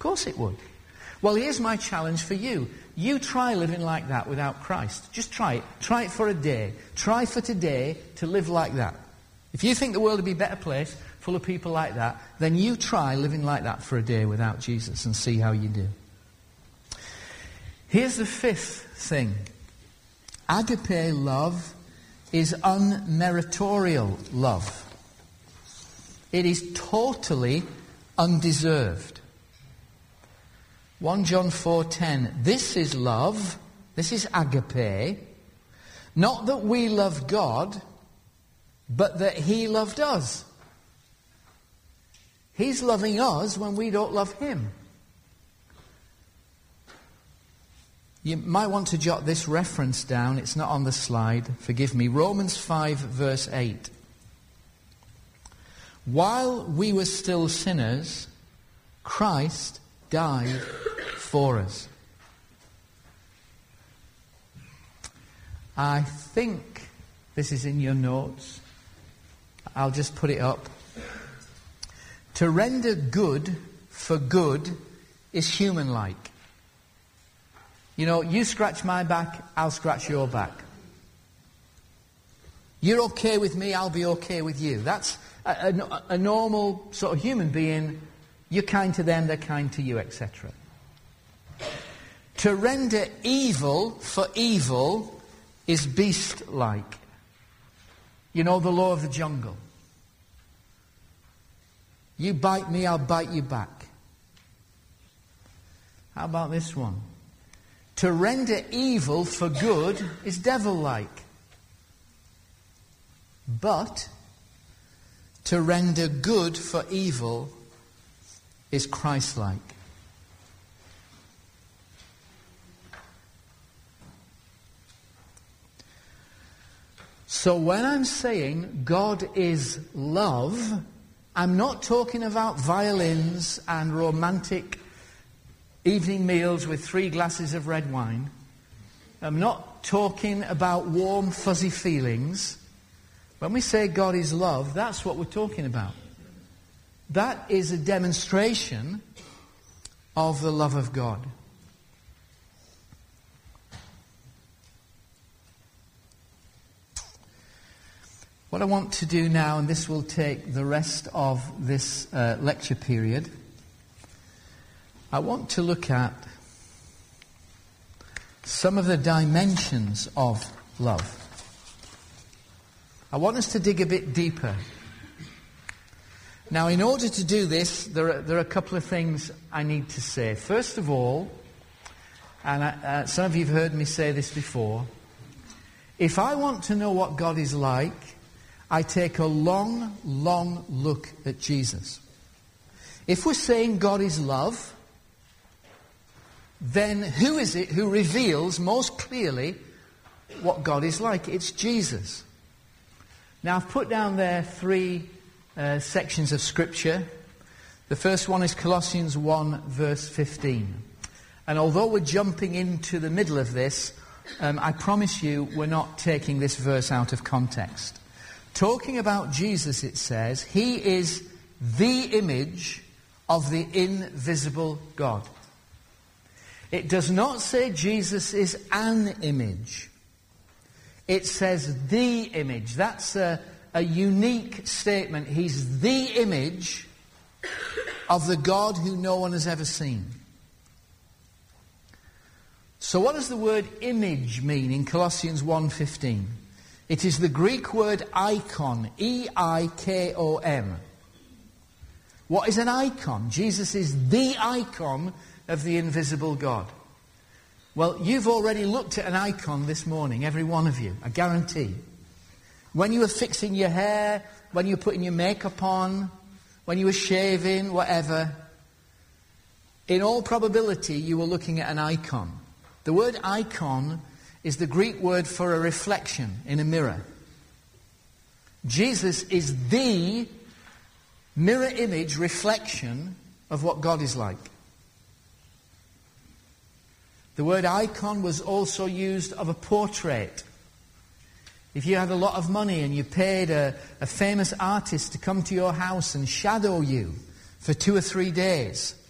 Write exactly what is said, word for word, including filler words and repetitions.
course it would. Well, here's my challenge for you. You try living like that without Christ. Just try it. Try it for a day. Try for today to live like that. If you think the world would be a better place full of people like that, then you try living like that for a day without Jesus and see how you do. Here's the fifth thing. Agape love is unmeritorial love. It is totally undeserved. First John four ten, this is love, this is agape, not that we love God, but that He loved us. He's loving us when we don't love Him. You might want to jot this reference down. It's not on the slide. Forgive me. Romans five verse eight. While we were still sinners, Christ died for us. I think this is in your notes. I'll just put it up. To render good for good is human-like. You know, you scratch my back, I'll scratch your back. You're okay with me, I'll be okay with you. That's a, a, a normal sort of human being. You're kind to them, they're kind to you, et cetera. To render evil for evil is beast-like. You know, the law of the jungle. You bite me, I'll bite you back. How about this one? To render evil for good is devil-like. But to render good for evil is Christ-like. So when I'm saying God is love, I'm not talking about violins and romantic evening meals with three glasses of red wine. I'm not talking about warm, fuzzy feelings. When we say God is love, that's what we're talking about. That is a demonstration of the love of God. What I want to do now, and this will take the rest of this uh, lecture period, I want to look at some of the dimensions of love. I want us to dig a bit deeper. Now, in order to do this, there are, there are a couple of things I need to say. First of all, and I, uh, some of you have heard me say this before, if I want to know what God is like, I take a long, long look at Jesus. If we're saying God is love, then who is it who reveals most clearly what God is like? It's Jesus. Now, I've put down there three uh, sections of Scripture. The first one is Colossians one, verse fifteen. And although we're jumping into the middle of this, um, I promise you we're not taking this verse out of context. Talking about Jesus, it says, He is the image of the invisible God. It does not say Jesus is an image. It says the image. That's a, a unique statement. He's the image of the God who no one has ever seen. So what does the word image mean in Colossians one fifteen? It is the Greek word icon, E I K O M. What is an icon? Jesus is the icon of the invisible God. Well, you've already looked at an icon this morning, every one of you, I guarantee. When you were fixing your hair, when you were putting your makeup on, when you were shaving, whatever, in all probability you were looking at an icon. The word icon is the Greek word for a reflection in a mirror. Jesus is the mirror image reflection of what God is like. The word icon was also used of a portrait. If you had a lot of money and you paid a, a famous artist to come to your house and shadow you for two or three days,